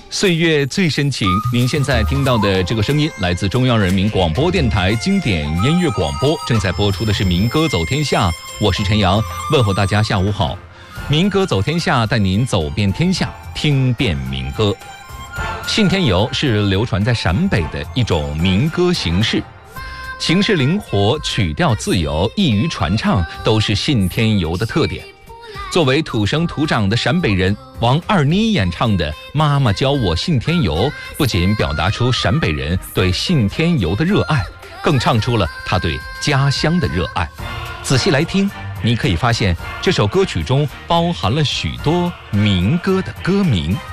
岁月最深情，您现在听到的这个声音来自中央人民广播电台经典音乐广播，正在播出的是民歌走天下，我是陈阳，问候大家下午好。民歌走天下，带您走遍天下，听遍民歌。信天游是流传在陕北的一种民歌形式，形式灵活，曲调自由，易于传唱，都是信天游的特点。作为土生土长的陕北人，王二妮演唱的《妈妈教我信天游》，不仅表达出陕北人对信天游的热爱，更唱出了他对家乡的热爱。仔细来听，你可以发现这首歌曲中包含了许多民歌的歌名。